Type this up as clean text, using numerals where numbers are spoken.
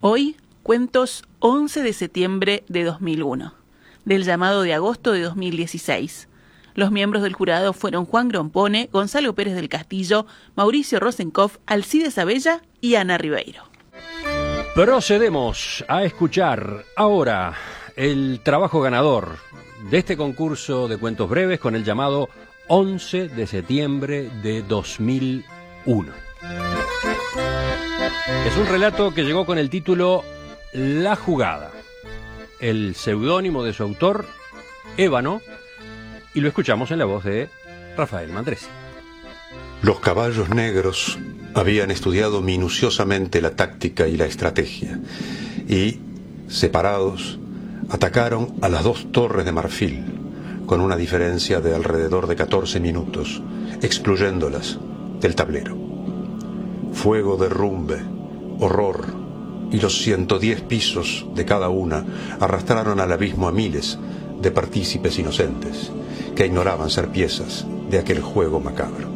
Hoy, cuentos 11 de septiembre de 2001, del llamado de agosto de 2016. Los miembros del jurado fueron Juan Grompone, Gonzalo Pérez del Castillo, Mauricio Rosenkopf, Alcides Abella y Ana Ribeiro. Procedemos a escuchar ahora el trabajo ganador de este concurso de cuentos breves con el llamado 11 de septiembre de 2001. Es un relato que llegó con el título La Jugada. El seudónimo de su autor, Ébano, y lo escuchamos en la voz de Rafael Mandresi. Los caballos negros habían estudiado minuciosamente la táctica y la estrategia y, separados, atacaron a las dos torres de marfil con una diferencia de alrededor de 14 minutos, excluyéndolas del tablero. Fuego, derrumbe, horror y los 110 pisos de cada una arrastraron al abismo a miles de partícipes inocentes que ignoraban ser piezas de aquel juego macabro.